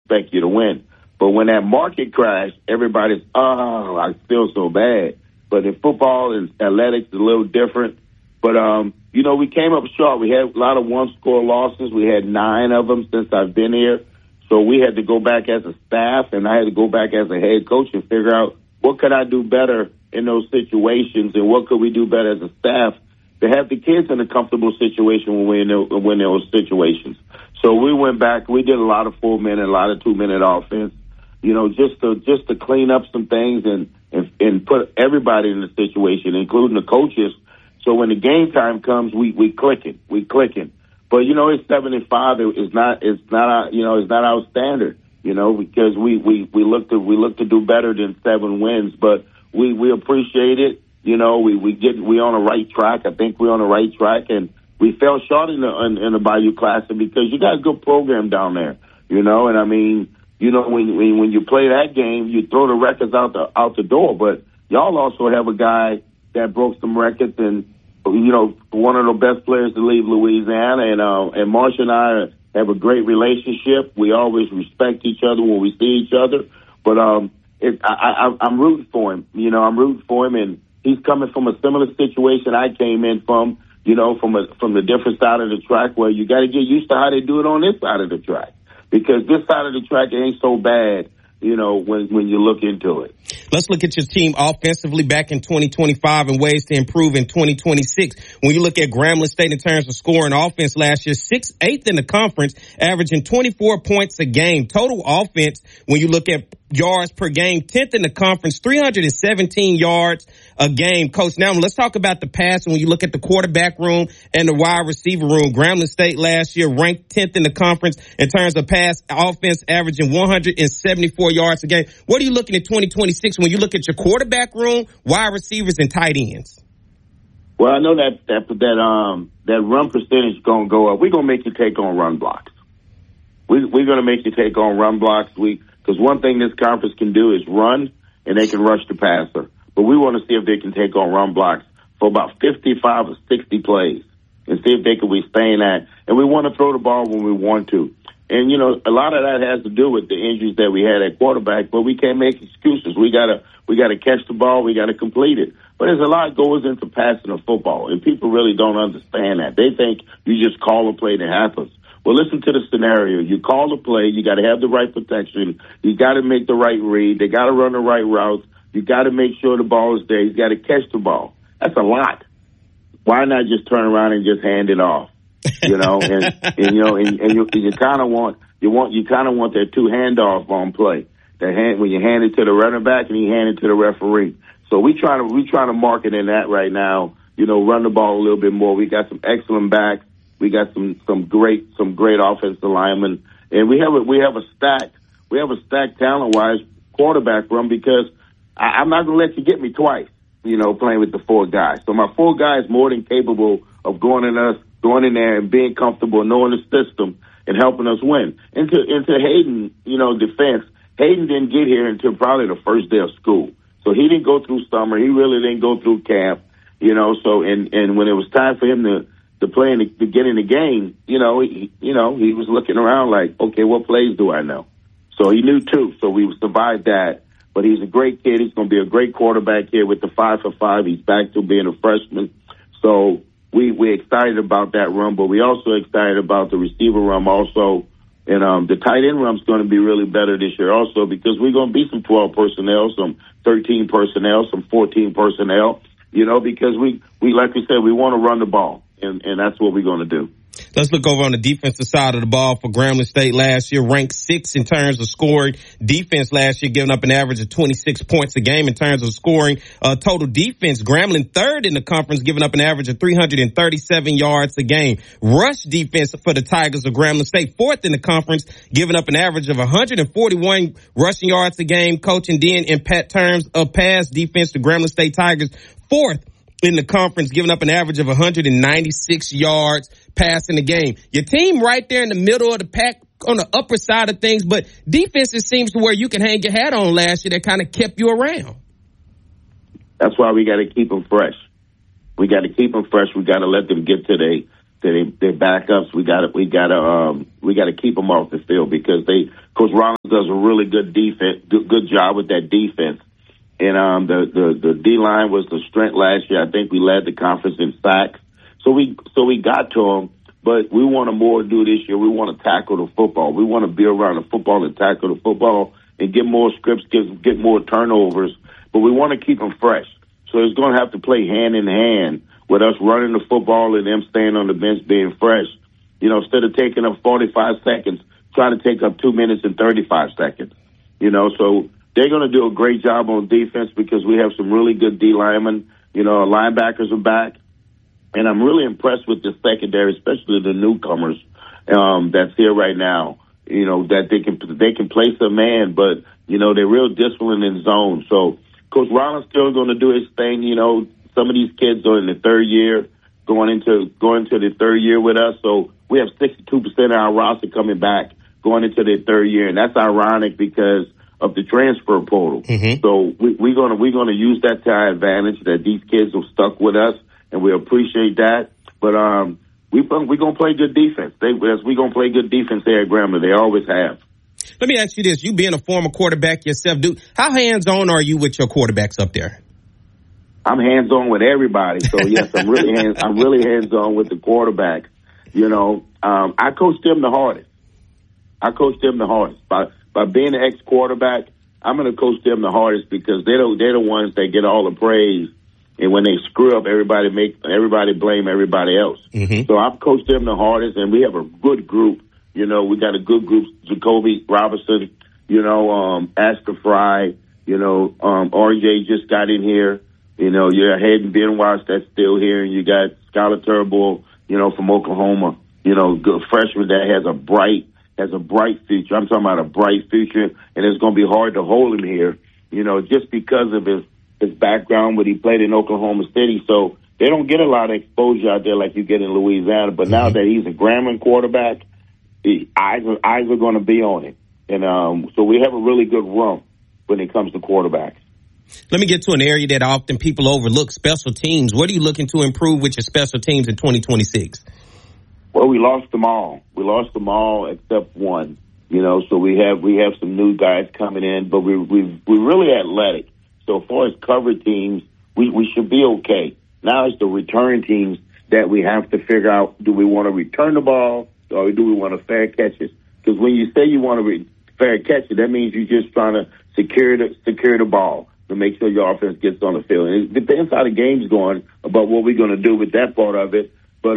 expect you to win. But when that market crashed, everybody's, I feel so bad. But in football and athletics, it's a little different. But, we came up short. We had a lot of one-score losses. We had 9 of them since I've been here. So we had to go back as a staff, and I had to go back as a head coach and figure out what could I do better in those situations and what could we do better as a staff to have the kids in a comfortable situation when we're in those situations. So we went back. We did a lot of 4-minute, a lot of 2-minute offense, just to clean up some things and put everybody in the situation, including the coaches. So when the game time comes, we clicking. But it's 75. It's not our standard. Because we look to do better than 7 wins. But we appreciate it. We on the right track. I think we're on the right track, and we fell short in the Bayou Classic because you got a good program down there. And I mean, when you play that game, you throw the records out the door. But y'all also have a guy that broke some records and. One of the best players to leave Louisiana, and Marsha and I have a great relationship. We always respect each other when we see each other. But I'm rooting for him. I'm rooting for him, and he's coming from a similar situation I came in from. From the different side of the track where you got to get used to how they do it on this side of the track, because this side of the track ain't so bad. When you look into it. Let's look at your team offensively back in 2025 and ways to improve in 2026. When you look at Grambling State in terms of scoring offense last year, 8th in the conference, averaging 24 points a game. Total offense, when you look at yards per game, 10th in the conference, 317 yards a game. Coach, now let's talk about the pass. When you look at the quarterback room and the wide receiver room, Grambling State last year ranked 10th in the conference in terms of pass offense, averaging 174 yards a game. What are you looking at 2026 when you look at your quarterback room, wide receivers, and tight ends? Well, I know that run percentage is going to go up. We're going to make you take on run blocks. We're going to make you take on run blocks. Because one thing this conference can do is run, and they can rush the passer. But we want to see if they can take on run blocks for about 55 or 60 plays and see if they can withstand that. And we want to throw the ball when we want to. And, a lot of that has to do with the injuries that we had at quarterback, but we can't make excuses. We gotta catch the ball. We got to complete it. But there's a lot goes into passing of football, and people really don't understand that. They think you just call a play that happens. Well, listen to the scenario. You call the play. You got to have the right protection. You got to make the right read. They got to run the right routes. You got to make sure the ball is there. You got to catch the ball. That's a lot. Why not just turn around and just hand it off? And you kind of want that 2 handoff on play. When you hand it to the running back and you hand it to the referee. So we trying to market in that right now. Run the ball a little bit more. We got some excellent backs. We got some great offensive linemen, and we have a stacked talent wise quarterback room, because I'm not going to let you get me twice. Playing with the 4 guys. So my 4 guys more than capable of going in there and being comfortable, knowing the system and helping us win. Into Hayden, defense. Hayden didn't get here until probably the first day of school, so he didn't go through summer. He really didn't go through camp. So and when it was time for him to play to get in the game, he was looking around like, okay, what plays do I know? So he knew 2. So we survived that. But he's a great kid. He's going to be a great quarterback here with the 5 for 5. He's back to being a freshman. So we're excited about that run, but we also excited about the receiver run also. And the tight end run is going to be really better this year also, because we're going to be some 12 personnel, some 13 personnel, some 14 personnel, because we like we said, we want to run the ball, and that's what we're going to do. Let's look over on the defensive side of the ball for Grambling State last year, ranked 6th in terms of scoring. Defense last year giving up an average of 26 points a game in terms of scoring. Total defense, Grambling 3rd in the conference, giving up an average of 337 yards a game. Rush defense for the Tigers of Grambling State, 4th in the conference, giving up an average of 141 rushing yards a game. Coach, and then in terms of pass defense, the Grambling State Tigers, 4th in the conference, giving up an average of 196 yards passing the game. Your team right there in the middle of the pack on the upper side of things, but defenses seems to where you can hang your hat on last year that kind of kept you around. That's why we got to keep them fresh. We got to keep them fresh. We got to let them get to their backups. We got to keep them off the field because Coach Rollins does a really good good job with that defense. And the D line was the strength last year. I think we led the conference in sacks. So we got to them, but we want to more do this year. We want to tackle the football. We want to be around the football and tackle the football and get more scripts, get more turnovers. But we want to keep them fresh. So it's going to have to play hand in hand with us running the football and them staying on the bench being fresh. You know, instead of taking up 45 seconds, try to take up 2 minutes and 35 seconds. You know, so they're going to do a great job on defense because we have some really good D linemen. You know, our linebackers are back. And I'm really impressed with the secondary, especially the newcomers that's here right now. You know, that they can place a man, but, you know, they're real disciplined in zone. So Coach Rollins still going to do his thing. You know, some of these kids are in the third year, going into the third year with us. So we have 62% of our roster coming back going into their third year. And that's ironic because of the transfer portal. Mm-hmm. So we're gonna use that to our advantage that these kids have stuck with us, and we appreciate that. But we're gonna play good defense. We're gonna play good defense there at Grambling. They always have. Let me ask you this: you being a former quarterback yourself, dude, how hands-on are you with your quarterbacks up there? I'm hands-on with everybody. So yes, I'm really hands-on with the quarterbacks. You know, I coach them the hardest. By being an ex-quarterback, I'm going to coach them the hardest because they're the ones that get all the praise. And when they screw up, everybody blame everybody else. Mm-hmm. So I've coached them the hardest, and we have a good group. You know, we got a good group. Jacoby Robinson, you know, Astor Fry, you know, RJ just got in here. You know, you're Hayden Benwash that's still here, and you got Skylar Turnbull, you know, from Oklahoma. You know, good freshman that has a bright future. I'm talking about a bright future, and it's going to be hard to hold him here, you know, just because of his background when he played in Oklahoma City. So they don't get a lot of exposure out there like you get in Louisiana. But now that he's a Grambling quarterback, eyes are going to be on him. And so we have a really good run when it comes to quarterbacks. Let me get to an area that often people overlook, special teams. What are you looking to improve with your special teams in 2026? Well, we lost them all. We lost them all except one. You know, so we have some new guys coming in, but we're really athletic. So as far as cover teams, we should be okay. Now it's the return teams that we have to figure out: do we want to return the ball or do we want to fair catch it? Because when you say you want to fair catch it, that means you're just trying to secure the ball to make sure your offense gets on the field. And it depends how the game's going about what we're going to do with that part of it. But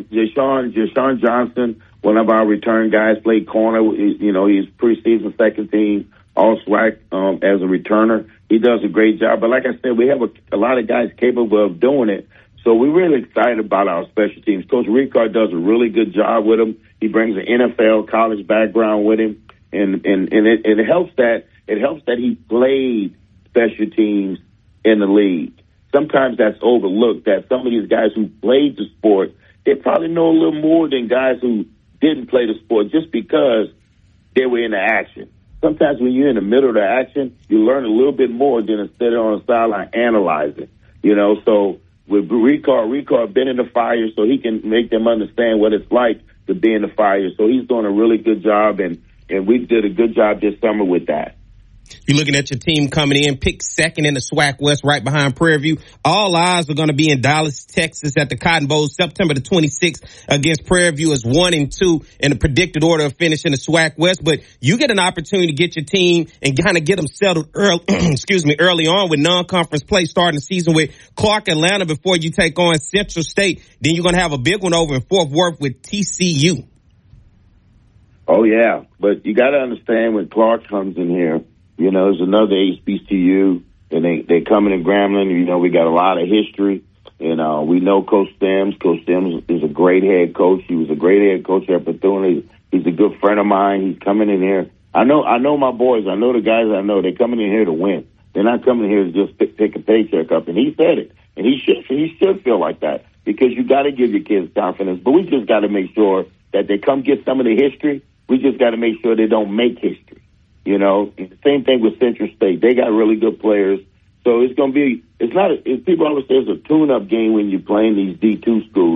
Jashawn Johnson, one of our return guys, played corner. You know, he's preseason second team All-SWAC as a returner. He does a great job. But like I said, we have a lot of guys capable of doing it. So we're really excited about our special teams. Coach Ricard does a really good job with them. He brings an NFL college background with him, and it helps that he played special teams in the league. Sometimes that's overlooked, that some of these guys who played the sport, they probably know a little more than guys who didn't play the sport just because they were in the action. Sometimes when you're in the middle of the action, you learn a little bit more than instead of on the sideline analyzing. You know, so with Ricard been in the fire, so he can make them understand what it's like to be in the fire. So he's doing a really good job, and we did a good job this summer with that. You're looking at your team coming in, picked second in the SWAC West right behind Prairie View. All eyes are going to be in Dallas, Texas at the Cotton Bowl, September the 26th against Prairie View as 1 and 2 in the predicted order of finish in the SWAC West. But you get an opportunity to get your team and kind of get them settled early, early on with non-conference play starting the season with Clark Atlanta before you take on Central State. Then you're going to have a big one over in Fort Worth with TCU. Oh, yeah. But you got to understand when Clark comes in here, you know, there's another HBCU, and they coming in Grambling. You know, we got a lot of history, and we know Coach Stems. Coach Stems is a great head coach. He was a great head coach at Bethune. He's a good friend of mine. He's coming in here. I know my boys. I know the guys I know. They're coming in here to win. They're not coming in here to just pick a paycheck up. And he said it, and he should feel like that because you got to give your kids confidence. But we just got to make sure that they come get some of the history. We just got to make sure they don't make history. You know, same thing with Central State. They got really good players. So it's going to be, people always say it's a tune-up game when you're playing these D2 schools.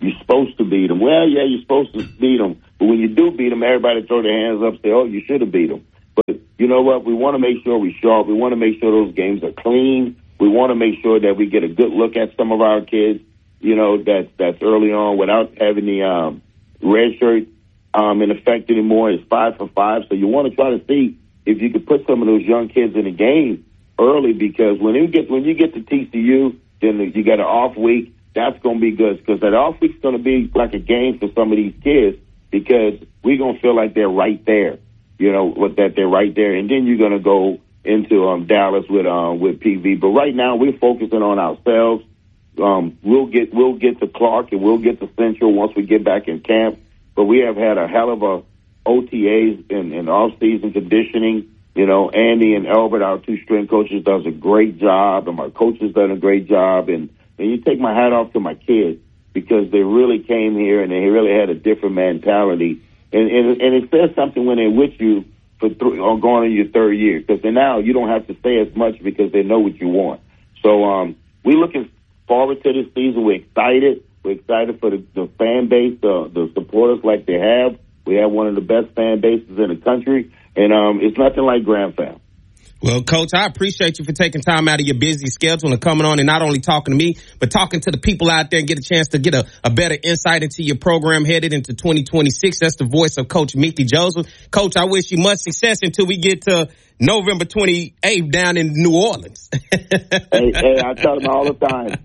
you're supposed to beat them. Well, yeah, you're supposed to beat them. But when you do beat them, everybody throw their hands up and say, oh, you should have beat them. But you know what? We want to make sure we're sharp. We want to make sure those games are clean. We want to make sure that we get a good look at some of our kids, you know, that's early on without having the red shirt in effect anymore. It's 5 for 5. So you want to try to see if you could put some of those young kids in the game early, because when you get to TCU, then you got an off week. That's going to be good, because that off week's going to be like a game for some of these kids, because we're going to feel like they're right there, you know, with that they're right there. And then you're going to go into Dallas with PV. But right now we're focusing on ourselves. We'll get to Clark and we'll get to Central once we get back in camp. But we have had a hell of a OTAs and off-season conditioning. You know, Andy and Albert, our two strength coaches, does a great job, and my coach has done a great job. And you take my hat off to my kids, because they really came here and they really had a different mentality. And it says something when they're with you for going into your third year, because now you don't have to say as much because they know what you want. So we're looking forward to this season. We're excited. We're excited for the fan base, the supporters like they have. We have one of the best fan bases in the country, and it's nothing like Grand Fam. Well, Coach, I appreciate you for taking time out of your busy schedule and coming on and not only talking to me, but talking to the people out there and get a chance to get a better insight into your program headed into 2026. That's the voice of Coach Mickey Joseph. Coach, I wish you much success until we get to November 28th down in New Orleans. hey, I tell them all the time,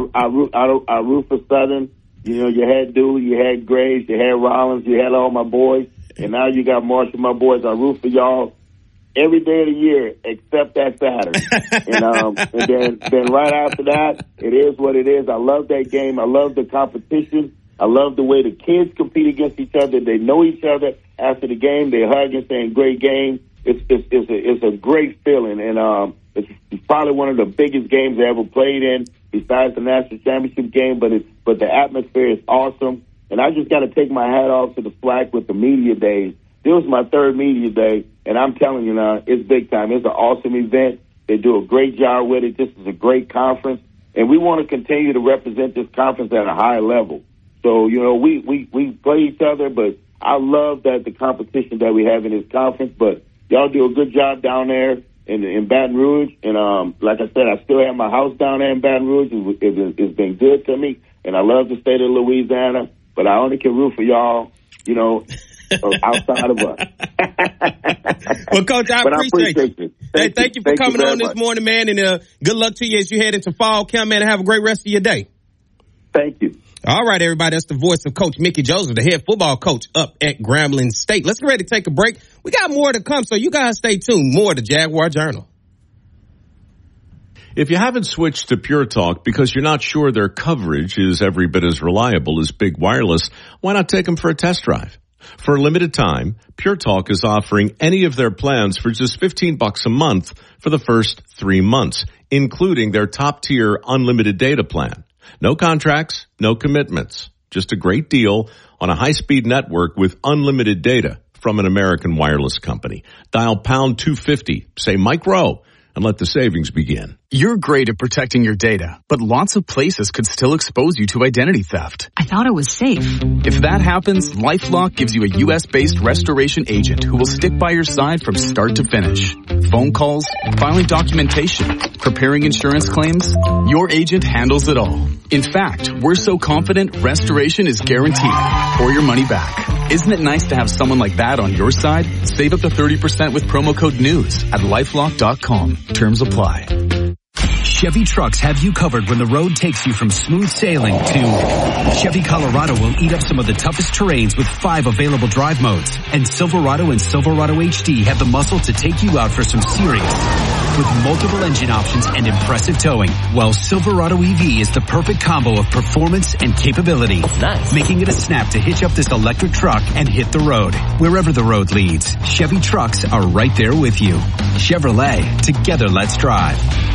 I root for Southern. You know, you had Dooley, you had Graves, you had Rollins, you had all my boys, and now you got Marshall, my boys. I root for y'all every day of the year except that Saturday. And then right after that, it is what it is. I love that game. I love the competition. I love the way the kids compete against each other. They know each other after the game. They hug and saying, great game. It's a great feeling. And it's probably one of the biggest games I ever played in, besides the national championship game. But the atmosphere is awesome. And I just got to take my hat off to the SWAC with the media days. This was my third media day, and I'm telling you now, it's big time. It's an awesome event. They do a great job with it. This is a great conference, and we want to continue to represent this conference at a high level. So, you know, we play each other, but I love that the competition that we have in this conference. But y'all do a good job down there in Baton Rouge, and like I said, I still have my house down there in Baton Rouge. It's been good to me, and I love the state of Louisiana, but I only can root for y'all, you know, outside of us. Well, Coach, I appreciate you. Thank you for coming on this morning, man, and good luck to you as you head into fall camp, man, and have a great rest of your day. Thank you. All right, everybody, that's the voice of Coach Mickey Joseph, the head football coach up at Grambling State. Let's get ready to take a break. We got more to come, so you guys stay tuned. More to Jaguar Journal. If you haven't switched to Pure Talk because you're not sure their coverage is every bit as reliable as Big Wireless, why not take them for a test drive? For a limited time, Pure Talk is offering any of their plans for just $15 a month for the first 3 months, including their top-tier unlimited data plan. No contracts, no commitments. Just a great deal on a high-speed network with unlimited data from an American wireless company. Dial pound 250, say Mike Rowe, and let the savings begin. You're great at protecting your data, but lots of places could still expose you to identity theft. I thought it was safe. If that happens, LifeLock gives you a U.S.-based restoration agent who will stick by your side from start to finish. Phone calls, filing documentation, preparing insurance claims, your agent handles it all. In fact, we're so confident restoration is guaranteed or your money back. Isn't it nice to have someone like that on your side? Save up to 30% with promo code NEWS at LifeLock.com. Terms apply. Chevy Trucks have you covered when the road takes you from smooth sailing to Chevy Colorado will eat up some of the toughest terrains with 5 available drive modes. And Silverado and Silverado HD have the muscle to take you out for some serious with multiple engine options and impressive towing. While Silverado EV is the perfect combo of performance and capability. Nice. Making it a snap to hitch up this electric truck and hit the road. Wherever the road leads, Chevy Trucks are right there with you. Chevrolet, together let's drive.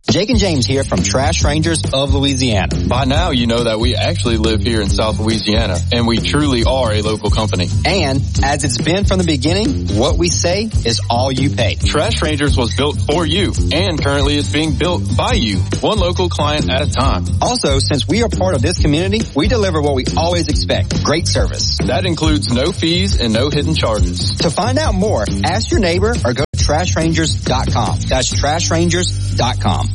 Jake and James here from Trash Rangers of Louisiana. By now, you know that we actually live here in South Louisiana, and we truly are a local company. And as it's been from the beginning, what we say is all you pay. Trash Rangers was built for you, and currently is being built by you, one local client at a time. Also, since we are part of this community, we deliver what we always expect, great service. That includes no fees and no hidden charges. To find out more, ask your neighbor or go to trashrangers.com. That's trashrangers.com.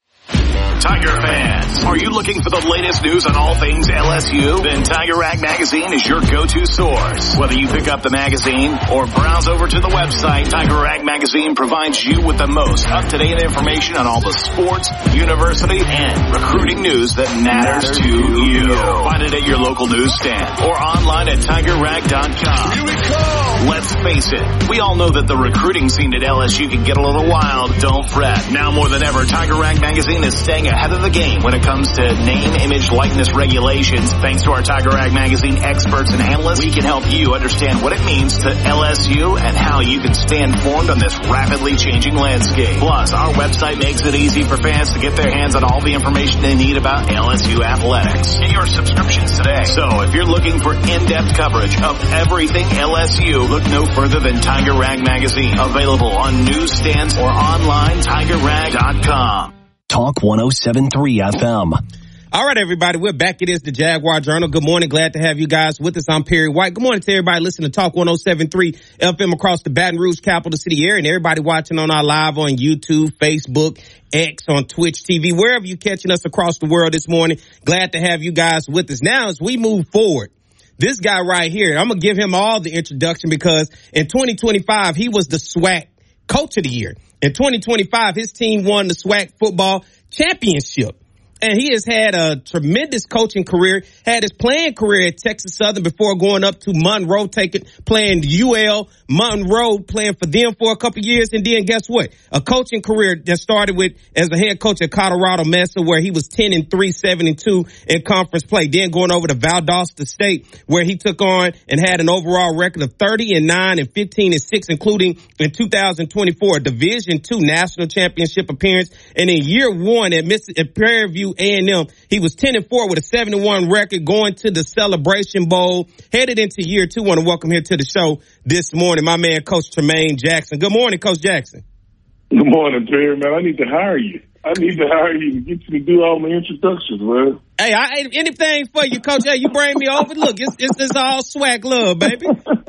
Tiger fans, are you looking for the latest news on all things LSU? Then Tiger Rag Magazine is your go-to source. Whether you pick up the magazine or browse over to the website, Tiger Rag Magazine provides you with the most up-to-date information on all the sports, university, and recruiting news that matters to you. Find it at your local newsstand or online at TigerRag.com. Here we go! Let's face it, we all know that the recruiting scene at LSU can get a little wild. Don't fret. Now more than ever, Tiger Rag Magazine is staying ahead of the game when it comes to name, image, likeness regulations. Thanks to our Tiger Rag Magazine experts and analysts, we can help you understand what it means to LSU and how you can stay informed on this rapidly changing landscape. Plus, our website makes it easy for fans to get their hands on all the information they need about LSU athletics. Get your subscriptions today. So if you're looking for in-depth coverage of everything LSU, look no further than Tiger Rag Magazine. Available on newsstands or online, TigerRag.com. Talk 107.3 FM. All right, everybody, we're back. It is the Jaguar Journal. Good morning. Glad to have you guys with us. I'm Perry White. Good morning to everybody listening to Talk 107.3 FM across the Baton Rouge capital city area, and everybody watching on our live on YouTube, Facebook, X, on Twitch TV, wherever you're catching us across the world this morning. Glad to have you guys with us. Now, as we move forward, this guy right here, I'm going to give him all the introduction because in 2025, he was the SWAC Coach of the Year. In 2025, his team won the SWAC football championship. And he has had a tremendous coaching career, had his playing career at Texas Southern before going up to Monroe, playing UL, Monroe, playing for them for a couple of years. And then guess what? A coaching career that started with as a head coach at Colorado Mesa, where he was 10-3, 7-2 in conference play. Then going over to Valdosta State, where he took on and had an overall record of 30-9 and 15-6, including in 2024, a Division II national championship appearance. And in year one at Prairie View A&M, he was 10-4 with a 7-1 record going to the Celebration Bowl. Headed into year two, want to welcome here to the show this morning, my man, Coach Tremaine Jackson. Good morning, Coach Jackson. Good morning, Terry, man. I need to hire you. I need to hire you to get you to do all my introductions, man. Hey, I ain't anything for you, Coach. Hey, you bring me over. Look, it's all swag love, baby.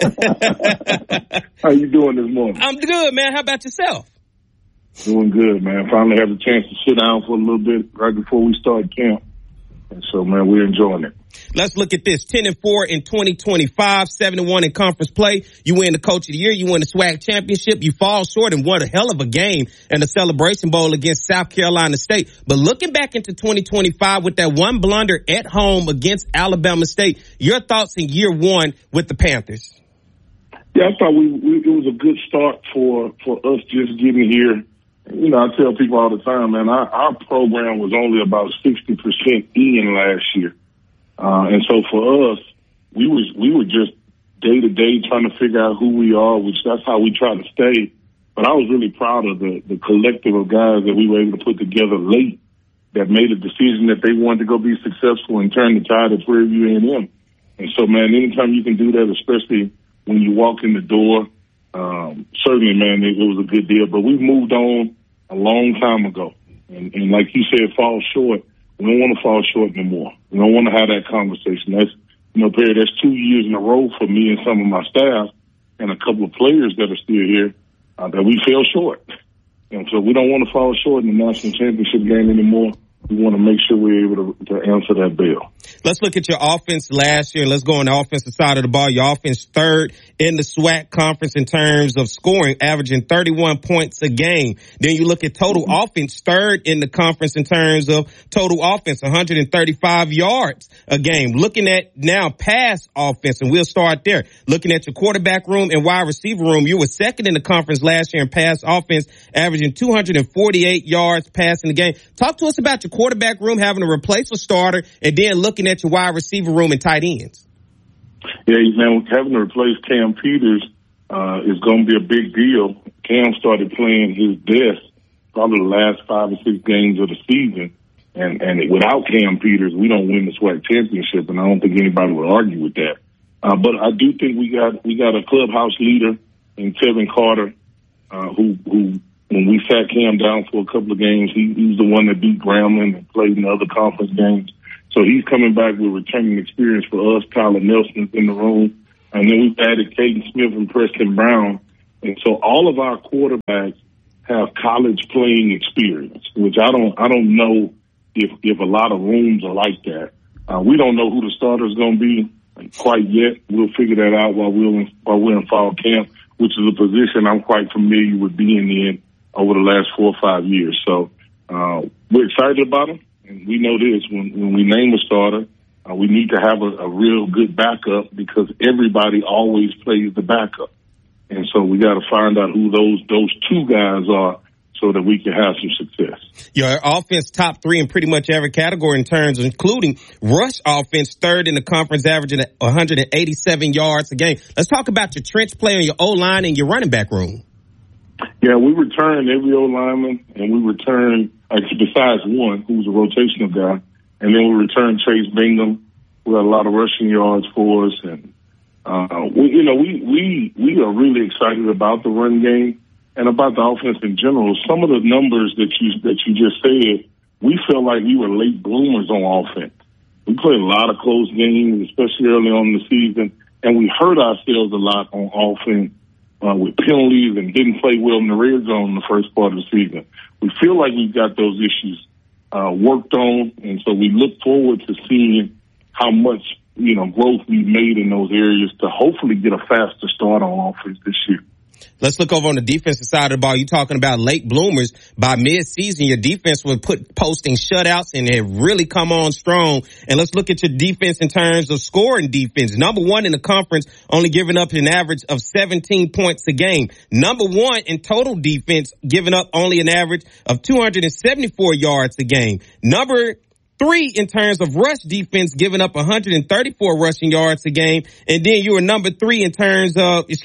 How you doing this morning? I'm good, man. How about yourself? Doing good, man. Finally have a chance to sit down for a little bit right before we start camp. And so, man, we're enjoying it. Let's look at this. 10-4 in 2025, 7-1 in conference play. You win the Coach of the Year. You win the SWAC championship. You fall short and won a hell of a game in the Celebration Bowl against South Carolina State. But looking back into 2025 with that one blunder at home against Alabama State, your thoughts in year one with the Panthers? Yeah, I thought it was a good start for us just getting here. You know, I tell people all the time, man, our program was only about 60% in last year. And so for us, we were just day to day trying to figure out who we are, which that's how we try to stay. But I was really proud of the collective of guys that we were able to put together late that made a decision that they wanted to go be successful and turn the tide at Prairie View A&M. And so, man, anytime you can do that, especially when you walk in the door, certainly, man, it was a good deal. But we've moved on a long time ago. And like you said, fall short. We don't want to fall short anymore. We don't want to have that conversation. That's, Perry, that's 2 years in a row for me and some of my staff and a couple of players that are still here that we fell short. And so we don't want to fall short in the national championship game anymore. We want to make sure we're able to answer that bell. Let's look at your offense last year. Let's go on the offensive side of the ball. Your offense third in the SWAC conference in terms of scoring, averaging 31 points a game. Then you look at total offense, third in the conference in terms of total offense, 135 yards a game. Looking at now pass offense, and we'll start there. Looking at your quarterback room and wide receiver room, you were second in the conference last year in pass offense, averaging 248 yards passing the game. Talk to us about your quarterback room, having to replace a starter, and then looking at your wide receiver room and tight ends. Yeah, man, having to replace Cam Peters is going to be a big deal. Cam started playing his best probably the last 5 or 6 games of the season. And without Cam Peters, we don't win the SWAC championship, and I don't think anybody would argue with that. But I do think we got a clubhouse leader in Tevin Carter, who when we sat Cam down for a couple of games, he's the one that beat Grambling and played in the other conference games. So he's coming back with returning experience for us. Tyler Nelson's in the room. And then we've added Caden Smith and Preston Brown. And so all of our quarterbacks have college playing experience, which I don't know if a lot of rooms are like that. We don't know who the starter is going to be quite yet. We'll figure that out while we're in fall camp, which is a position I'm quite familiar with being in over the last 4 or 5 years. So we're excited about them, and we know this: when we name a starter, we need to have a real good backup because everybody always plays the backup, and so we got to find out who those 2 guys are, so that we can have some success. Your offense top 3 in pretty much every category in terms, including rush offense, 3rd in the conference, averaging 187 yards a game. Let's talk about your trench play on your O-line and your running back room. Yeah, we returned every O-lineman, and we returned, besides one, who was a rotational guy, and then we returned Chase Bingham, who had a lot of rushing yards for us. And, we are really excited about the run game and about the offense in general. Some of the numbers that you just said, we felt like we were late bloomers on offense. We played a lot of close games, especially early on in the season, and we hurt ourselves a lot on offense with penalties and didn't play well in the red zone in the first part of the season. We feel like we've got those issues worked on, and so we look forward to seeing how much growth we've made in those areas to hopefully get a faster start on offense this year. Let's look over on the defensive side of the ball. You're talking about late bloomers. By mid-season, your defense was posting shutouts and it really come on strong. And let's look at your defense in terms of scoring defense. Number 1 in the conference, only giving up an average of 17 points a game. Number 1 in total defense, giving up only an average of 274 yards a game. Number 3 in terms of rush defense, giving up 134 rushing yards a game. And then you were number 1 in terms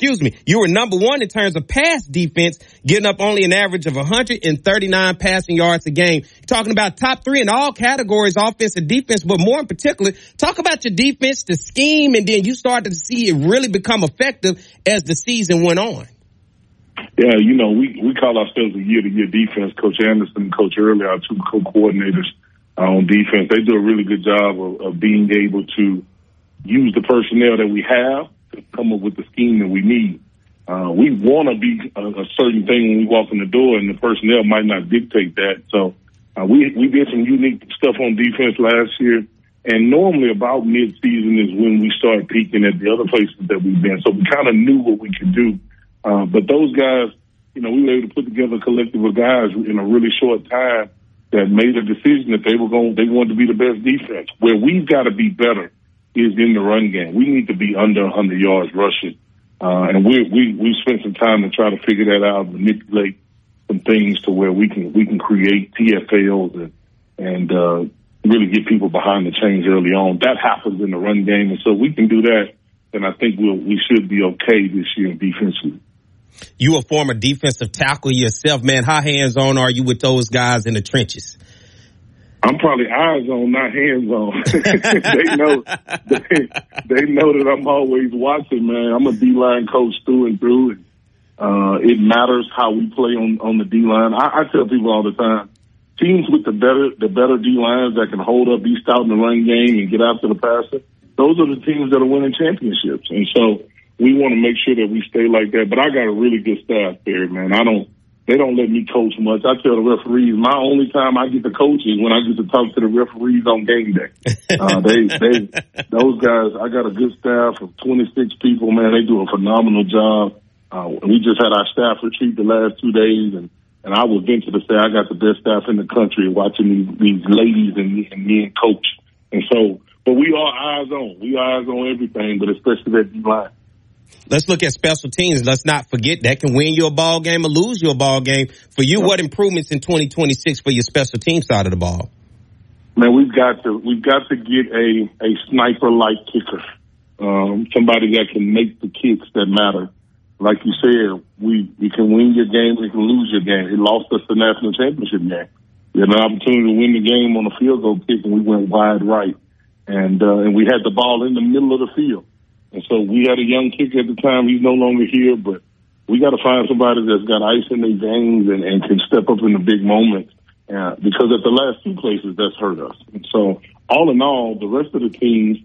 of pass defense, giving up only an average of 139 passing yards a game. You're talking about top 3 in all categories, offense and defense, but more in particular, talk about your defense, the scheme, and then you started to see it really become effective as the season went on. Yeah, we call ourselves a year-to-year defense. Coach Anderson and Coach Early, our 2 co-coordinators, on defense, they do a really good job of being able to use the personnel that we have to come up with the scheme that we need. We want to be a certain thing when we walk in the door, and the personnel might not dictate that. So we did some unique stuff on defense last year, and normally about mid-season is when we start peaking at the other places that we've been. So we kind of knew what we could do. But those guys, we were able to put together a collective of guys in a really short time that made a decision that they wanted to be the best defense. Where we've got to be better is in the run game. We need to be under 100 yards rushing. And we spent some time to try to figure that out, manipulate some things to where we can create TFLs and really get people behind the chains early on. That happens in the run game. And so we can do that, then I think we should be okay this year defensively. You a former defensive tackle yourself, man. How hands-on are you with those guys in the trenches? I'm probably eyes-on, not hands-on. They know that I'm always watching, man. I'm a D-line coach through and through. It matters how we play on the D-line. I tell people all the time, teams with the better D-lines that can hold up, be stout in the run game and get after the passer, those are the teams that are winning championships. And so we want to make sure that we stay like that. But I got a really good staff there, man. They don't let me coach much. I tell the referees my only time I get to coach is when I get to talk to the referees on game day. Those guys, I got a good staff of 26 people, man. They do a phenomenal job. We just had our staff retreat the last 2 days, and I would venture to say I got the best staff in the country watching these ladies and me and coach. And so, but we are eyes on. We are eyes on everything, but especially that D-line. Let's look at special teams. Let's not forget that can win you a ball game or lose you a ball game. For you, what improvements in 2026 for your special team side of the ball? Man, we've got to get a sniper-like kicker, somebody that can make the kicks that matter. like you said, we can win your game, we can lose your game. It lost us the national championship game. We had an opportunity to win the game on a field goal kick, and we went wide right. And we had the ball in the middle of the field. And so we had a young kicker at the time. He's no longer here, but we got to find somebody that's got ice in their veins and can step up in the big moments. Because at the last two places, that's hurt us. And so all in all, the rest of the teams,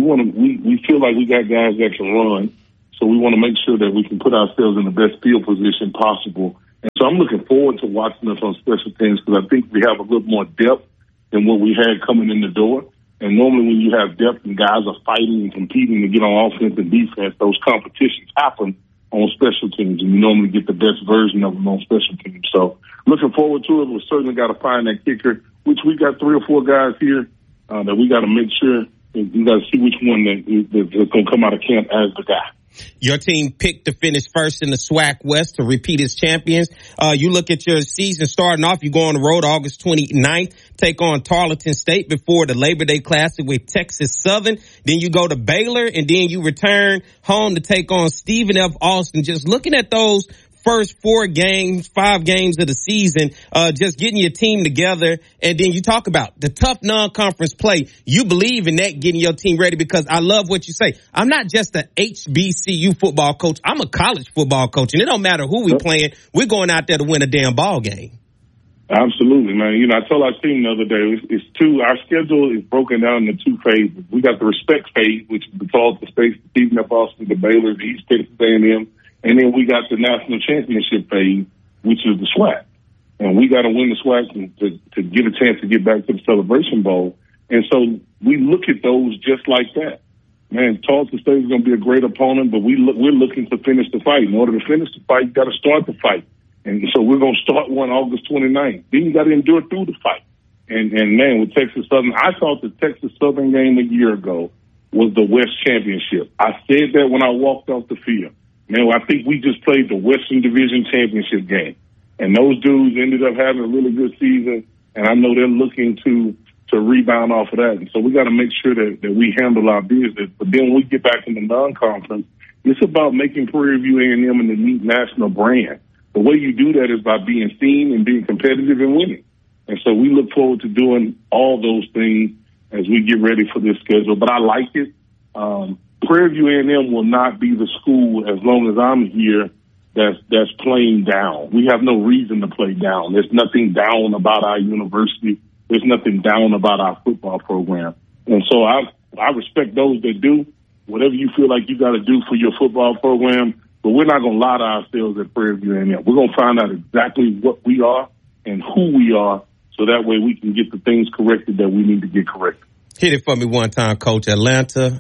we feel like we got guys that can run. So we want to make sure that we can put ourselves in the best field position possible. And so I'm looking forward to watching us on special teams because I think we have a little more depth than what we had coming in the door. And normally when you have depth and guys are fighting and competing to get on offense and defense, those competitions happen on special teams, and you normally get the best version of them on special teams. So looking forward to it. We've certainly got to find that kicker, which we got 3 or 4 guys here that we got to make sure. We got to see which one that's going to come out of camp as the guy. Your team picked to finish first in the SWAC West to repeat as champions. You look at your season starting off, you go on the road August 29th, take on Tarleton State before the Labor Day Classic with Texas Southern. Then you go to Baylor, and then you return home to take on Stephen F. Austin. Just looking at those first 5 games of the season, just getting your team together. And then you talk about the tough non-conference play. You believe in that, getting your team ready, because I love what you say. I'm not just a HBCU football coach. I'm a college football coach, and it don't matter who we playing. We're going out there to win a damn ball game. Absolutely, man. You know, I told our team the other day, our schedule is broken down into 2 phases. We got the respect phase, which is the Tarleton State, Stephen F. Austin, the Baylor, the East Texas A&M. And then we got the national championship phase, which is the SWAC. And we got to win the SWAC to get a chance to get back to the Celebration Bowl. And so we look at those just like that. Man, Tarleton State is going to be a great opponent, but we're looking to finish the fight. In order to finish the fight, you got to start the fight. And so we're going to start one August 29th. Then you got to endure through the fight. And man, with Texas Southern, I thought the Texas Southern game a year ago was the West Championship. I said that when I walked off the field. Man, I think we just played the Western Division Championship game. And those dudes ended up having a really good season, and I know they're looking to rebound off of that. And so we got to make sure that we handle our business. But then when we get back in the non-conference, it's about making Prairie View A&M an elite national brand. The way you do that is by being seen and being competitive and winning. And so we look forward to doing all those things as we get ready for this schedule. But I like it. Prairie View A&M will not be the school as long as I'm here that's playing down. We have no reason to play down. There's nothing down about our university. There's nothing down about our football program. And so I respect those that do whatever you feel like you got to do for your football program, but we're not going to lie to ourselves at Prairie View A&M. We're going to find out exactly what we are and who we are, so that way we can get the things corrected that we need to get corrected. Hit it for me one time, Coach. Atlanta.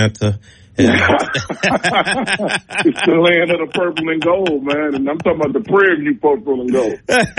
It's the land of the purple and gold, man. And I'm talking about the Prairie View purple and gold.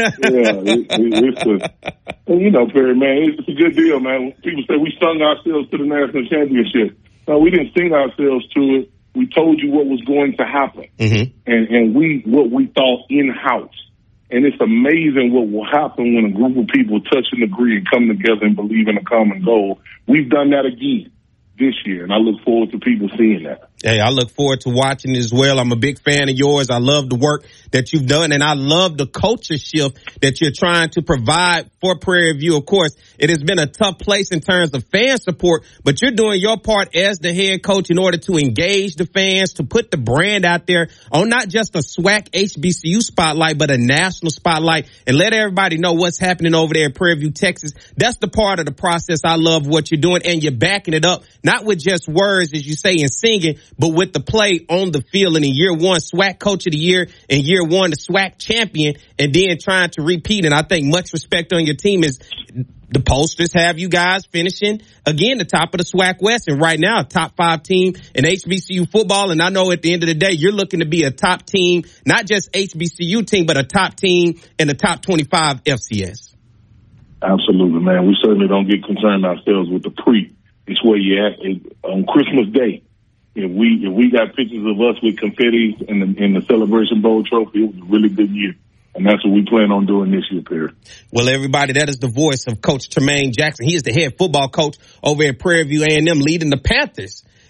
Perry, man, it's a good deal, man. People say we sung ourselves to the national championship. No, we didn't sing ourselves to it. We told you what was going to happen. Mm-hmm. And what we thought in-house. And it's amazing what will happen when a group of people touch and agree and come together and believe in a common goal. We've done that again this year, and I look forward to people seeing that. Hey, I look forward to watching it as well. I'm a big fan of yours. I love the work that you've done, and I love the culture shift that you're trying to provide for Prairie View. Of course, it has been a tough place in terms of fan support, but you're doing your part as the head coach in order to engage the fans, to put the brand out there on not just a SWAC HBCU spotlight, but a national spotlight, and let everybody know what's happening over there in Prairie View, Texas. That's the part of the process I love what you're doing, and you're backing it up, not with just words, as you say, and singing, but with the play on the field. And in year one, SWAC Coach of the Year, and year one, the SWAC champion, and then trying to repeat. And I think much respect on your team is the posters have you guys finishing, again, the top of the SWAC West. And right now, top 5 team in HBCU football. And I know at the end of the day, you're looking to be a top team, not just HBCU team, but a top team in the top 25 FCS. Absolutely, man. We certainly don't get concerned ourselves with the pre. It's where you're at on Christmas Day. If we got pictures of us with confetti in the Celebration Bowl trophy, it was a really good year. And that's what we plan on doing this year, Perry. Well, everybody, that is the voice of Coach Tremaine Jackson. He is the head football coach over at Prairie View A&M, leading the Panthers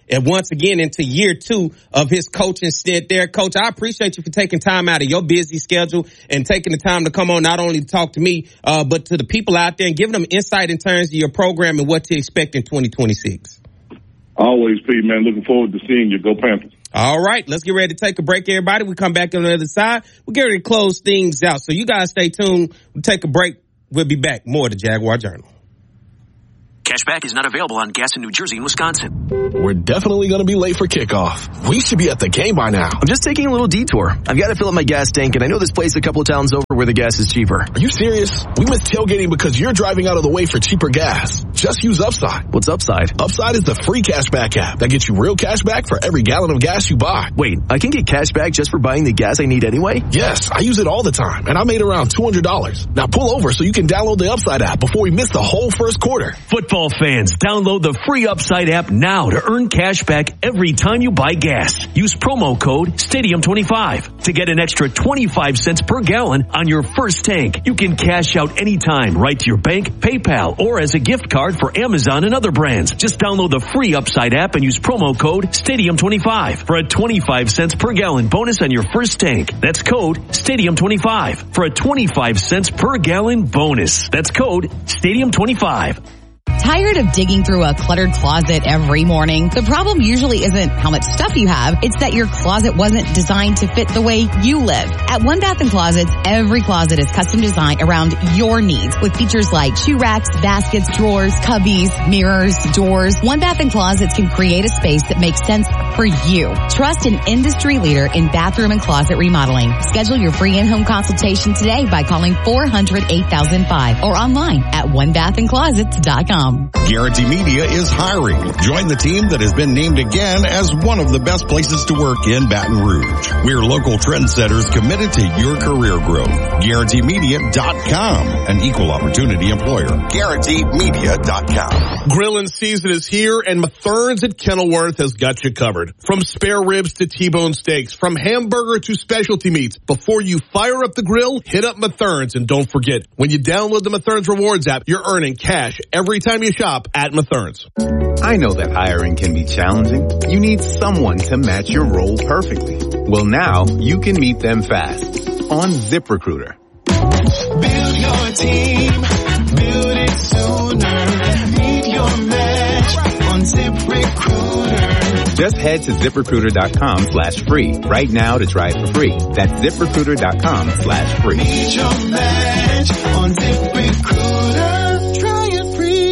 And once again, into year 2 of his coaching stint there. Coach, I appreciate you for taking time out of your busy schedule and taking the time to come on, not only to talk to me, but to the people out there and giving them insight in terms of your program and what to expect in 2026. Always, Pete, man. Looking forward to seeing you. Go Panthers. All right, let's get ready to take a break, everybody. We come back on the other side. We'll get ready to close things out. So you guys stay tuned. We'll take a break. We'll be back. More of the Jaguar Journal. Cashback is not available on gas in New Jersey and Wisconsin. We're definitely going to be late for kickoff. We should be at the game by now. I'm just taking a little detour. I've got to fill up my gas tank, and I know this place a couple of towns over where the gas is cheaper. Are you serious? We missed tailgating because you're driving out of the way for cheaper gas. Just use Upside. What's Upside? Upside is the free cashback app that gets you real cash back for every gallon of gas you buy. Wait, I can get cash back just for buying the gas I need anyway? Yes, I use it all the time, and I made around $200. Now pull over so you can download the Upside app before we miss the whole first quarter. Football fans, download the free Upside app now to earn cash back every time you buy gas. Use promo code STADIUM25 to get an extra 25 cents per gallon on your first tank. You can cash out anytime right to your bank, PayPal, or as a gift card for Amazon and other brands. Just download the free Upside app and use promo code STADIUM25 for a 25 cents per gallon bonus on your first tank. That's code STADIUM25 for a 25 cents per gallon bonus. That's code STADIUM25. Tired of digging through a cluttered closet every morning? The problem usually isn't how much stuff you have. It's that your closet wasn't designed to fit the way you live. At One Bath & Closets, every closet is custom designed around your needs with features like shoe racks, baskets, drawers, cubbies, mirrors, doors. One Bath & Closets can create a space that makes sense for you. Trust an industry leader in bathroom and closet remodeling. Schedule your free in-home consultation today by calling 400-8005 or online at onebathandclosets.com. Guarantee Media is hiring. Join the team that has been named again as one of the best places to work in Baton Rouge. We're local trendsetters committed to your career growth. GuaranteeMedia.com, an equal opportunity employer. GuaranteeMedia.com. Grilling season is here, and Mathern's at Kenilworth has got you covered. From spare ribs to T-bone steaks, from hamburger to specialty meats. Before you fire up the grill, hit up Mathern's, and don't forget, when you download the Mathern's Rewards app, you're earning cash every time you shop at Mathern's. I know that hiring can be challenging. You need someone to match your role perfectly. Well, now you can meet them fast on ZipRecruiter. Build your team, build it sooner. Meet your match on ZipRecruiter. Just head to ZipRecruiter.com/free right now to try it for free. That's ZipRecruiter.com/free. Meet your match on ZipRecruiter. Try it free.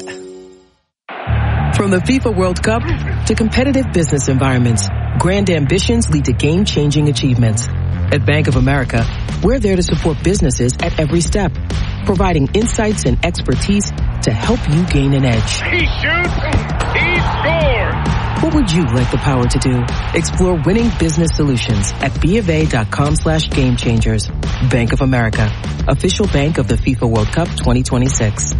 From the FIFA World Cup to competitive business environments, grand ambitions lead to game-changing achievements. At Bank of America, we're there to support businesses at every step, providing insights and expertise to help you gain an edge. He shoots, he scores! What would you like the power to do? Explore winning business solutions at BofA.com/gamechangers. Bank of America, official bank of the FIFA World Cup 2026.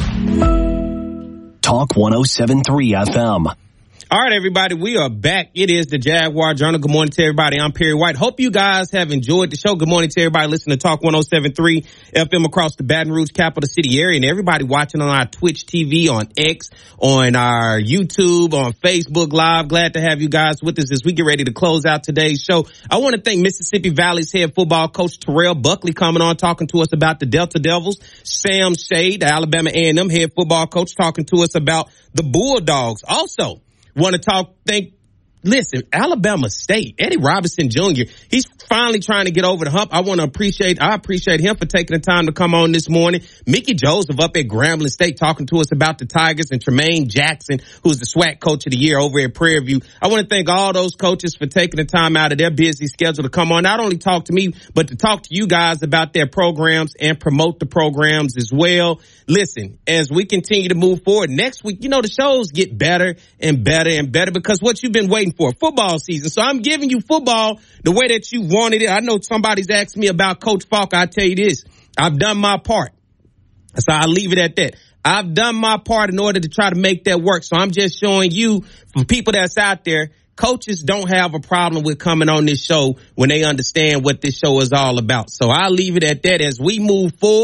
Talk 107.3 FM. All right, everybody, we are back. It is the Jaguar Journal. Good morning to everybody. I'm Perry White. Hope you guys have enjoyed the show. Good morning to everybody listening to Talk 107.3 FM across the Baton Rouge capital city area, and everybody watching on our Twitch TV, on X, on our YouTube, on Facebook Live. Glad to have you guys with us as we get ready to close out today's show. I want to thank Mississippi Valley's head football coach Terrell Buckley coming on, talking to us about the Delta Devils. Sam Shade, the Alabama A&M head football coach, talking to us about the Bulldogs. Also, want to listen, Alabama State, Eddie Robinson Jr., he's finally trying to get over the hump. I appreciate him for taking the time to come on this morning. Mickey Joseph up at Grambling State talking to us about the Tigers, and Tremaine Jackson, who's the SWAC coach of the year over at Prairie View. I want to thank all those coaches for taking the time out of their busy schedule to come on, not only talk to me, but to talk to you guys about their programs and promote the programs as well. Listen, as we continue to move forward next week, the shows get better and better and better because what you've been waiting for, football season. So I'm giving you football the way that you wanted it. I know somebody's asked me about Coach Falk. I tell you this, I've done my part. So I'll leave it at that. I've done my part in order to try to make that work. So I'm just showing you, for people that's out there, coaches don't have a problem with coming on this show when they understand what this show is all about. So I'll leave it at that as we move forward.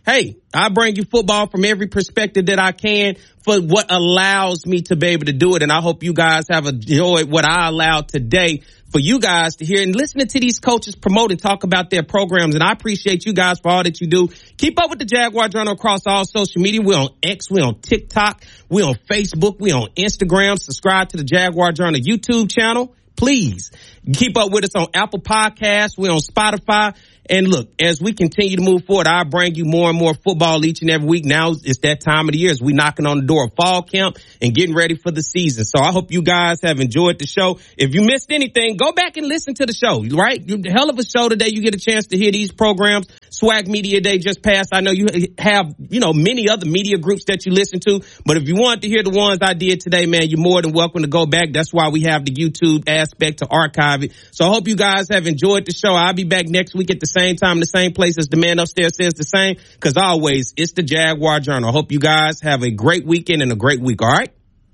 hey, I bring you football from every perspective that I can for what allows me to be able to do it. And I hope you guys have enjoyed what I allowed today for you guys to hear and listening to these coaches promote and talk about their programs. And I appreciate you guys for all that you do. Keep up with the Jaguar Journal across all social media. We're on X, we're on TikTok, we're on Facebook, we're on Instagram. Subscribe to the Jaguar Journal YouTube channel. Please keep up with us on Apple Podcasts. We're on Spotify. And look, as we continue to move forward, I bring you more and more football each and every week. Now it's that time of the year as we knocking on the door of fall camp and getting ready for the season. So I hope you guys have enjoyed the show. If you missed anything, go back and listen to the show, right? Hell of a show today. You get a chance to hear these programs. Swag Media Day just passed. I know you have, many other media groups that you listen to. But if you want to hear the ones I did today, man, you're more than welcome to go back. That's why we have the YouTube aspect to archive it. So I hope you guys have enjoyed the show. I'll be back next week at the same time, the same place as the man upstairs says the same. Because always, it's the Jaguar Journal. I hope you guys have a great weekend and a great week. All right?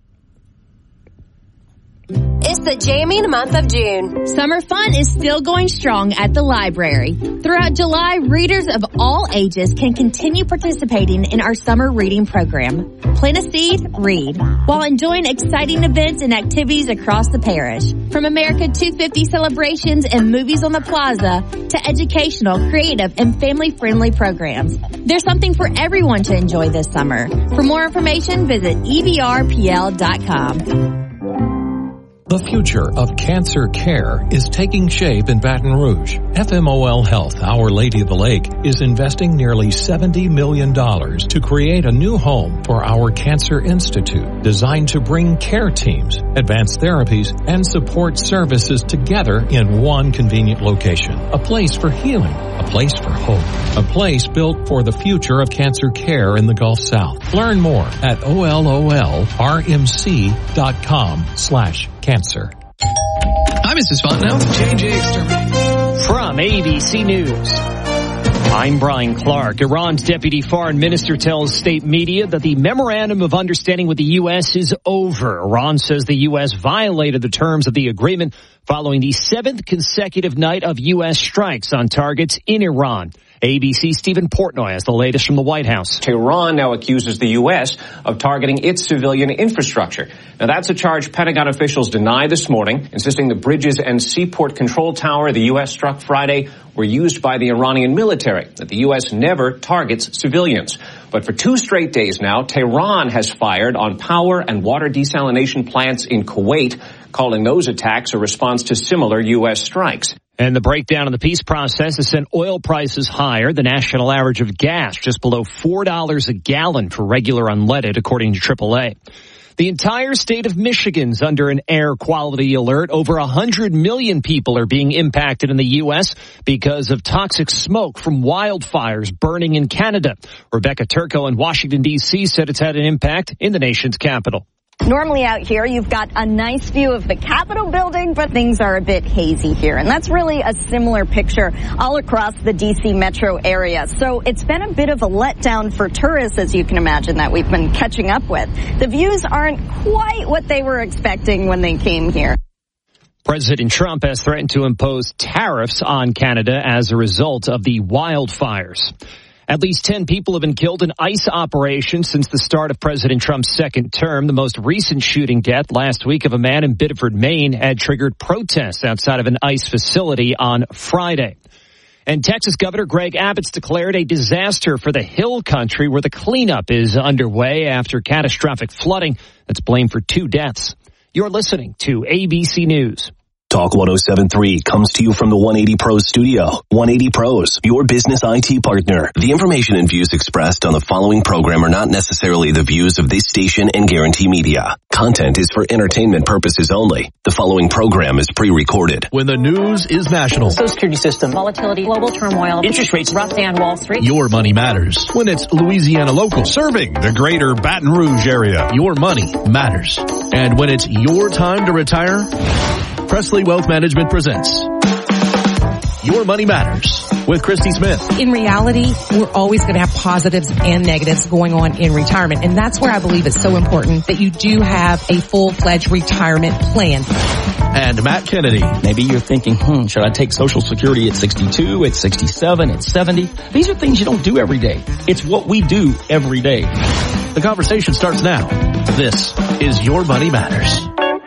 It's the jamming month of June. Summer fun is still going strong at the library. Throughout July, readers of all ages can continue participating in our summer reading program. Plant a seed, read, while enjoying exciting events and activities across the parish. From America 250 celebrations and movies on the plaza to educational, creative, and family-friendly programs. There's something for everyone to enjoy this summer. For more information, visit evrpl.com. The future of cancer care is taking shape in Baton Rouge. FMOL Health, Our Lady of the Lake, is investing nearly $70 million to create a new home for our Cancer Institute, designed to bring care teams, advanced therapies, and support services together in one convenient location. A place for healing, a place for hope, a place built for the future of cancer care in the Gulf South. Learn more at ololrmc.com/cancer. Hi, Mrs. Fontenot. JJ Exterminator. From ABC News, I'm Brian Clark. Iran's deputy foreign minister tells state media that the memorandum of understanding with the U.S. is over. Iran says the U.S. violated the terms of the agreement following the 7th consecutive night of U.S. strikes on targets in Iran. ABC's Stephen Portnoy has the latest from the White House. Tehran now accuses the U.S. of targeting its civilian infrastructure. Now, that's a charge Pentagon officials deny this morning, insisting the bridges and seaport control tower the U.S. struck Friday were used by the Iranian military, that the U.S. never targets civilians. But for 2 straight days now, Tehran has fired on power and water desalination plants in Kuwait, calling those attacks a response to similar U.S. strikes. And the breakdown of the peace process has sent oil prices higher. The national average of gas just below $4 a gallon for regular unleaded, according to AAA. The entire state of Michigan's under an air quality alert. Over 100 million people are being impacted in the U.S. because of toxic smoke from wildfires burning in Canada. Rebecca Turco in Washington, D.C. said it's had an impact in the nation's capital. Normally out here, you've got a nice view of the Capitol building, but things are a bit hazy here. And that's really a similar picture all across the D.C. metro area. So it's been a bit of a letdown for tourists, as you can imagine, that we've been catching up with. The views aren't quite what they were expecting when they came here. President Trump has threatened to impose tariffs on Canada as a result of the wildfires. At least 10 people have been killed in ICE operations since the start of President Trump's second term. The most recent shooting death last week of a man in Biddeford, Maine, had triggered protests outside of an ICE facility on Friday. And Texas Governor Greg Abbott's declared a disaster for the Hill Country, where the cleanup is underway after catastrophic flooding that's blamed for 2 deaths. You're listening to ABC News. Talk 107.3 comes to you from the 180 Pros studio. 180 Pros, your business IT partner. The information and views expressed on the following program are not necessarily the views of this station and Guarantee Media. Content is for entertainment purposes only. The following program is pre-recorded. When the news is national. Social security system. Volatility. Global turmoil. Interest rates. Rough day on Wall Street. Your money matters. When it's Louisiana local, serving the greater Baton Rouge area, your money matters. And when it's your time to retire, Presley Wealth Management presents Your Money Matters. with Christy Smith. In reality, we're always going to have positives and negatives going on in retirement. And that's where I believe it's so important that you do have a full-fledged retirement plan. And Matt Kennedy. Maybe you're thinking, should I take Social Security at 62, at 67, at 70? These are things you don't do every day. It's what we do every day. The conversation starts now. This is Your Money Matters.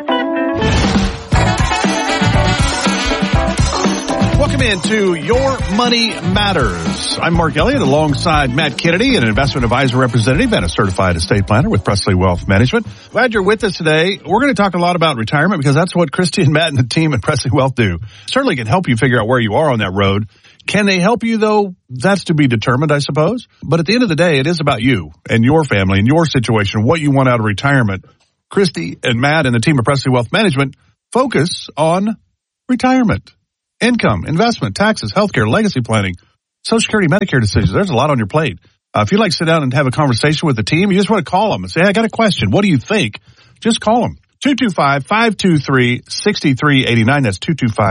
Welcome into Your Money Matters. I'm Mark Elliott alongside Matt Kennedy, an investment advisor representative and a certified estate planner with Presley Wealth Management. Glad you're with us today. We're going to talk a lot about retirement because that's what Christy and Matt and the team at Presley Wealth do. Certainly can help you figure out where you are on that road. Can they help you though? That's to be determined, I suppose. But at the end of the day, it is about you and your family and your situation, what you want out of retirement. Christy and Matt and the team of Presley Wealth Management focus on retirement. Income, investment, taxes, healthcare, legacy planning, Social Security, Medicare decisions. There's a lot on your plate. If you'd like to sit down and have a conversation with the team, you just want to call them and say, hey, I got a question. What do you think? Just call them. 225-523-6389. That's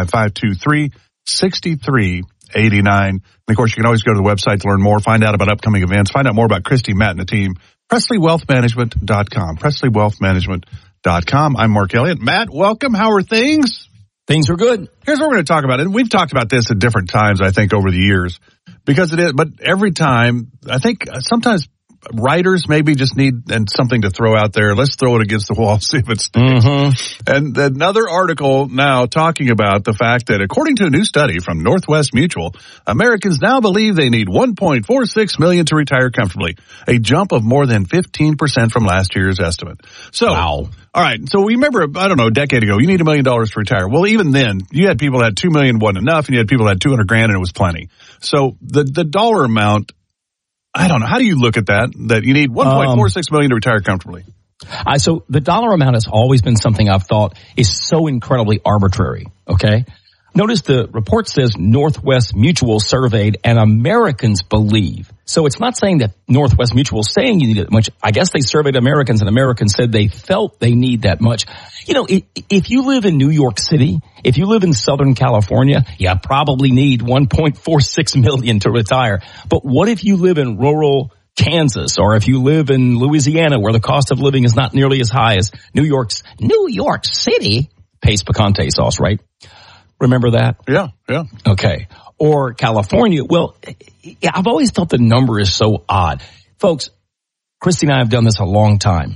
225-523-6389. And of course, you can always go to the website to learn more, find out about upcoming events, find out more about Christy, Matt, and the team. PresleyWealthManagement.com. PresleyWealthManagement.com. I'm Mark Elliott. Matt, welcome. How are things? Things are good. Here's what we're going to talk about. And we've talked about this at different times, I think, over the years. Because it is, but every time, I think sometimes writers maybe just need something to throw out there. Let's throw it against the wall, see if it sticks. Mm-hmm. And another article now talking about the fact that according to a new study from Northwest Mutual, Americans now believe they need $1.46 million to retire comfortably, a jump of more than 15% from last year's estimate. So, wow. All right. So we remember, I don't know, a decade ago, you need $1 million to retire. Well, even then, you had people that had $2 million wasn't enough, and you had people that had $200,000 and it was plenty. So the dollar amount, I don't know. How do you look at that you need $1.46 million to retire comfortably? So the dollar amount has always been something I've thought is so incredibly arbitrary. Okay. Notice the report says Northwest Mutual surveyed and Americans believe. So it's not saying that Northwest Mutual is saying you need it much. I guess they surveyed Americans and Americans said they felt they need that much. You know, if you live in New York City, if you live in Southern California, you probably need $1.46 million to retire. But what if you live in rural Kansas, or if you live in Louisiana where the cost of living is not nearly as high as New York City pays picante sauce, right? Remember that? Yeah. Okay. Or California. Well, I've always thought the number is so odd. Folks, Christy and I have done this a long time.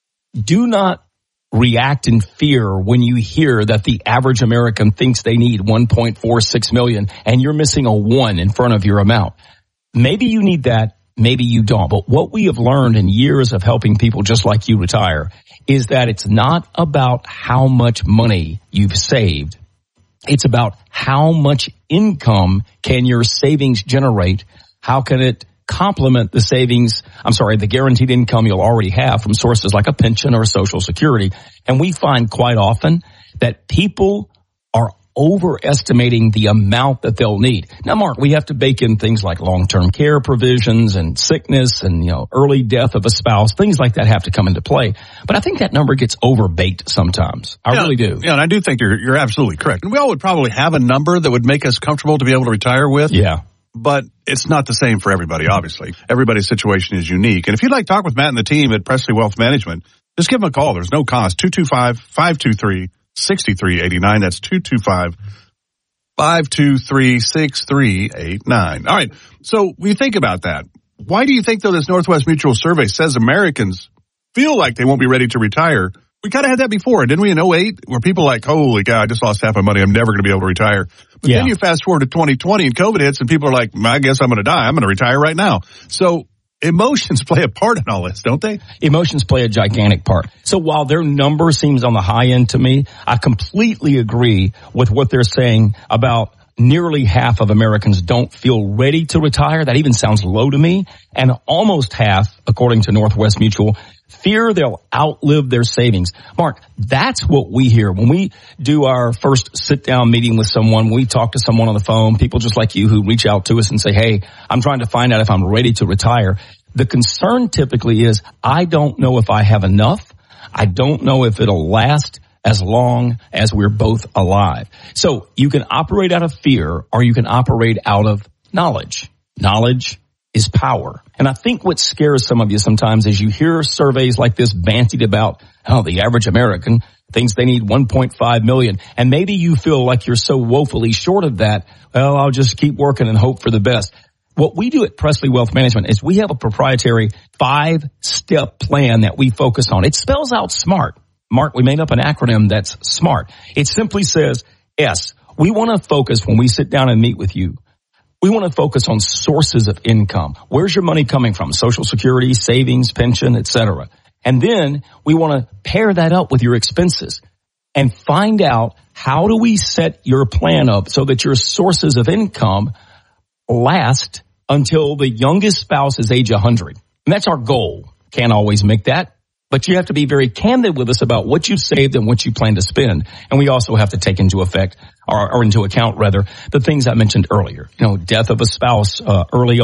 Do not react in fear when you hear that the average American thinks they need $1.46 million and you're missing a 1 in front of your amount. Maybe you need that. Maybe you don't. But what we have learned in years of helping people just like you retire is that it's not about how much money you've saved. It's about how much income can your savings generate? How can it complement the guaranteed income you'll already have from sources like a pension or Social Security? And we find quite often that people are overestimating the amount that they'll need. Now, Mark, we have to bake in things like long-term care provisions and sickness and, early death of a spouse. Things like that have to come into play. But I think that number gets overbaked sometimes. I really do. Yeah, and I do think you're absolutely correct. And we all would probably have a number that would make us comfortable to be able to retire with. Yeah. But it's not the same for everybody, obviously. Everybody's situation is unique. And if you'd like to talk with Matt and the team at Presley Wealth Management, just give them a call. There's no cost. 225-523-6389. That's 225-523-6389. All right. So we think about that. Why do you think, though, this Northwest Mutual survey says Americans feel like they won't be ready to retire? We kind of had that before, didn't we, in 2008, where people like, holy cow, I just lost half my money. I'm never going to be able to retire. But then you fast forward to 2020 and COVID hits and people are like, I guess I'm going to die. I'm going to retire right now. So emotions play a part in all this, don't they? Emotions play a gigantic part. So while their number seems on the high end to me, I completely agree with what they're saying about nearly half of Americans don't feel ready to retire. That even sounds low to me. And almost half, according to Northwest Mutual, fear they'll outlive their savings. Mark, that's what we hear when we do our first sit-down meeting with someone. When we talk to someone on the phone, people just like you who reach out to us and say, hey, I'm trying to find out if I'm ready to retire. The concern typically is, I don't know if I have enough. I don't know if it'll last as long as we're both alive. So you can operate out of fear or you can operate out of knowledge. Knowledge is power. And I think what scares some of you sometimes is you hear surveys like this bantied about how the average American thinks they need 1.5 million. And maybe you feel like you're so woefully short of that. Well, I'll just keep working and hope for the best. What we do at Presley Wealth Management is we have a proprietary 5-step plan that we focus on. It spells out SMART. Mark, we made up an acronym that's SMART. It simply says, S, we want to focus when we sit down and meet with you. We want to focus on sources of income. Where's your money coming from? Social Security, savings, pension, etc. And then we want to pair that up with your expenses and find out how do we set your plan up so that your sources of income last until the youngest spouse is age 100. And that's our goal. Can't always make that, but you have to be very candid with us about what you've saved and what you plan to spend. And we also have to take into account the things I mentioned earlier. Death of a spouse early on.